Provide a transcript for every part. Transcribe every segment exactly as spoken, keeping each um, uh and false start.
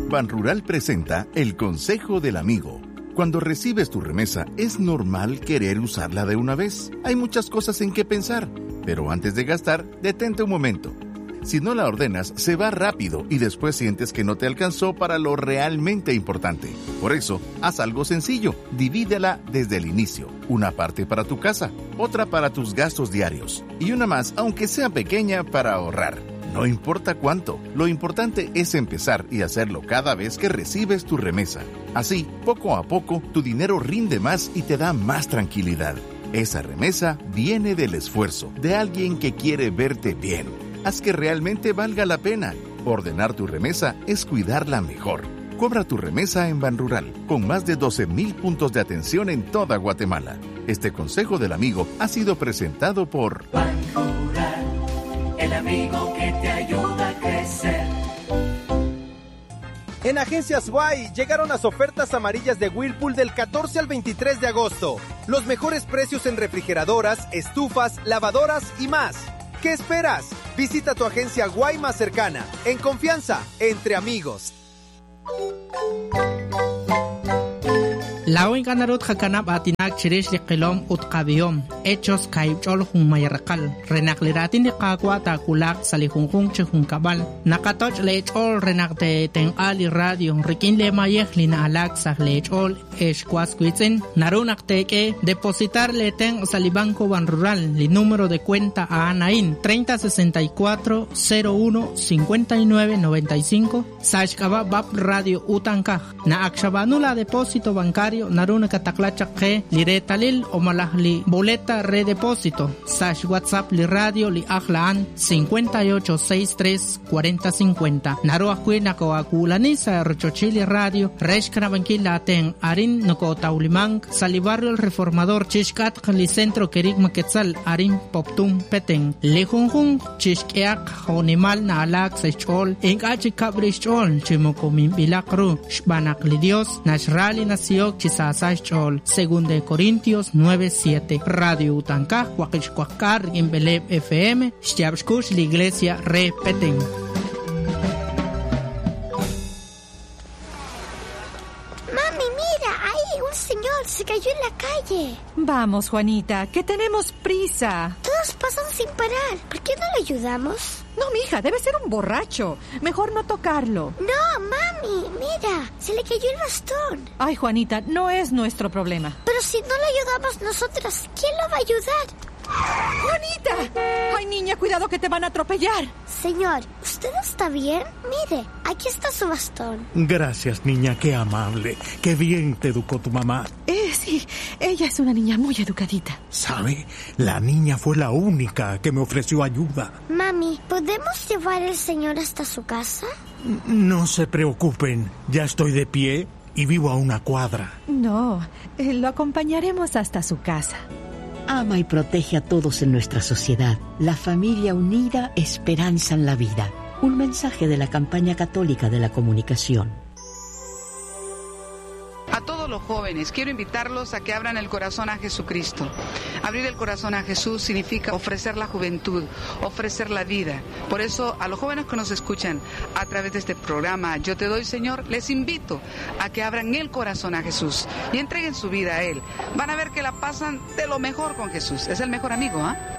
Banrural presenta el Consejo del Amigo. Cuando recibes tu remesa, es normal querer usarla de una vez. Hay muchas cosas en que pensar, pero antes de gastar, detente un momento. Si no la ordenas, se va rápido y después sientes que no te alcanzó para lo realmente importante. Por eso, haz algo sencillo. Divídela desde el inicio. Una parte para tu casa, otra para tus gastos diarios y una más, aunque sea pequeña, para ahorrar. No importa cuánto, lo importante es empezar y hacerlo cada vez que recibes tu remesa. Así, poco a poco, tu dinero rinde más y te da más tranquilidad. Esa remesa viene del esfuerzo de alguien que quiere verte bien. Haz que realmente valga la pena. Ordenar tu remesa es cuidarla mejor. Cobra tu remesa en Banrural, con más de doce mil puntos de atención en toda Guatemala. Este consejo del amigo ha sido presentado por Banrural, el amigo que te ayuda a crecer. En Agencias Guay llegaron las ofertas amarillas de Whirlpool del catorce al veintitrés de agosto. Los mejores precios en refrigeradoras, estufas, lavadoras y más. ¿Qué esperas? Visita tu agencia Guay más cercana. En confianza, entre amigos. Laoy ganarot hakanap atinak chirish liqilom utqabiom hechos kaibchol hun mayarqal renakliratin liqaqwa takulak salihunjun chehun kabal nakatoch lechol renakte ten ali radio rikin le mayeh lina alak sah lechol eshkwasquitzen narunaqteke depositar le ten salibanco Banrural li número de cuenta a Anaín treinta sesenta y cuatro cero uno cincuenta y nueve noventa y cinco sashkaba bab radio utankaj na akshabanula depósito bancario naruna kataklachak ke liretalil o malahli boleta redepósito sash WhatsApp li radio li ahlaan cincuenta y ocho sesenta y tres cuarenta cincuenta naruah kuina ko akulani sa rochochili radio reshkana bankila ten arin noko taulimang sa li barrio el reformador chishkat li centro kerik maquetzal arin poptum peteng lejunjun chishkeak honimal na alak sa chol en achi kabrish chol chimokomim bilakru shbanak li dios nashrali nasiok chisasach chol según de Corintios nueve siete radio utankaj huaquichcuacar en Beleb F M Shtiabshkush la iglesia re peteng. Mami, mira, ahí un señor se cayó en la calle. Vamos, Juanita, que tenemos prisa. Todos pasan sin parar. ¿Por qué no le ayudamos? No, mija, debe ser un borracho. Mejor no tocarlo. No, mami, mira, se le cayó el bastón. Ay, Juanita, no es nuestro problema. Pero si no le ayudamos nosotras, ¿quién lo va a ayudar? ¡Juanita! ¡Ay, niña, cuidado que te van a atropellar! Señor, ¿usted está bien? Mire, aquí está su bastón. Gracias, niña, qué amable. Qué bien te educó tu mamá. Eh, sí, ella es una niña muy educadita. ¿Sabe? La niña fue la única que me ofreció ayuda. Mami, ¿podemos llevar al señor hasta su casa? No se preocupen, ya estoy de pie y vivo a una cuadra. No, eh, lo acompañaremos hasta su casa. Ama y protege a todos en nuestra sociedad. La familia unida, esperanza en la vida. Un mensaje de la campaña católica de la comunicación. A todos los jóvenes, quiero invitarlos a que abran el corazón a Jesucristo. Abrir el corazón a Jesús significa ofrecer la juventud, ofrecer la vida. Por eso, a los jóvenes que nos escuchan a través de este programa, Yo Te Doy, Señor, les invito a que abran el corazón a Jesús y entreguen su vida a Él. Van a ver que la pasan de lo mejor con Jesús. Es el mejor amigo, ¿ah? ¿eh?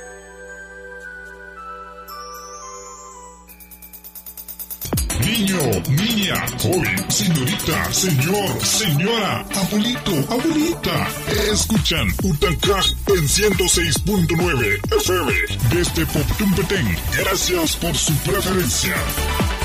Niño, niña, joven, señorita, señor, señora, abuelito, abuelita. Escuchan Utankaj en ciento seis punto nueve F M desde Poptum Petén. Gracias por su preferencia.